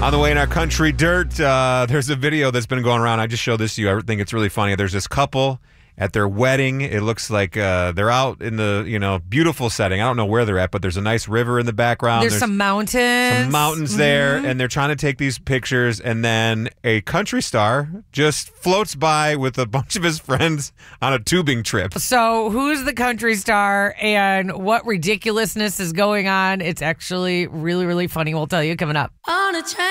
On the way in our country dirt, there's a video that's been going around. I just showed this to you. I think it's really funny. There's this couple at their wedding. It looks like they're out in the beautiful setting. I don't know where they're at, but there's a nice river in the background. There's some mountains. Some mountains there, and they're trying to take these pictures, and then a country star just floats by with a bunch of his friends on a tubing trip. So who's the country star and what ridiculousness is going on? It's actually really, really funny. We'll tell you coming up.